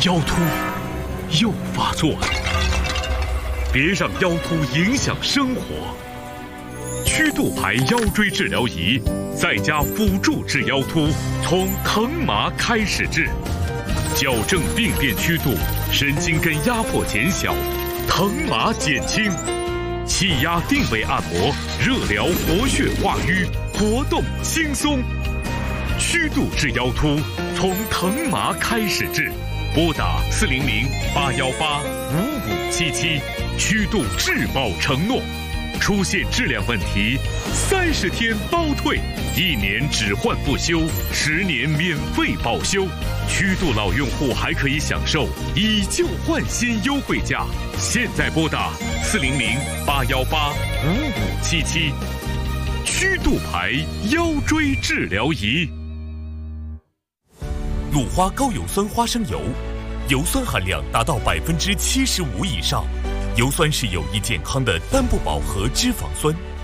腰突又发作了，别让腰突影响生活。曲度牌腰椎治疗仪再加辅助治腰突，从疼麻开始治，矫正病变曲度，神经根压迫减小，疼麻减轻，气压定位按摩，热疗活血化瘀，活动轻松。曲度治腰突，从疼麻开始治，拨打400-818-5577，曲度质保承诺。出现质量问题，30天包退，1年只换不修，10年免费保修。曲度老用户还可以享受以旧换新优惠价。现在拨打400-818-5577，曲度牌腰椎治疗仪。 鲁花高有酸花生油，油酸含量达到75%以上。油酸是有益健康的单不饱和脂肪酸。